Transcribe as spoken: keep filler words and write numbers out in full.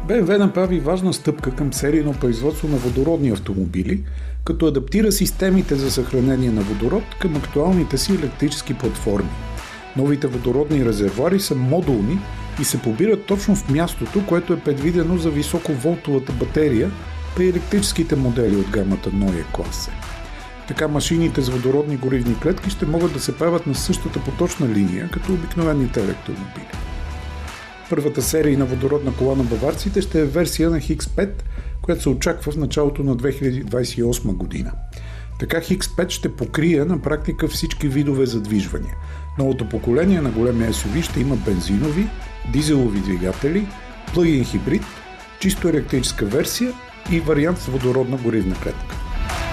Б М В направи важна стъпка към серийно производство на водородни автомобили, като адаптира системите за съхранение на водород към актуалните си електрически платформи. Новите водородни резервоари са модулни и се побират точно в мястото, което е предвидено за високоволтовата батерия при електрическите модели от гамата Neue Klasse. Така машините с водородни горивни клетки ще могат да се правят на същата поточна линия, като обикновените електромобили. Първата серийна водородна кола на баварците ще е версия на Хикс пет, която се очаква в началото на две хиляди двадесет и осма година. Така Хикс пет ще покрие на практика всички видове задвижвания. Новото поколение на големи Ес Ю Ви ще има бензинови, дизелови двигатели, плъг-ин хибрид, чисто електрическа версия и вариант с водородна горивна клетка.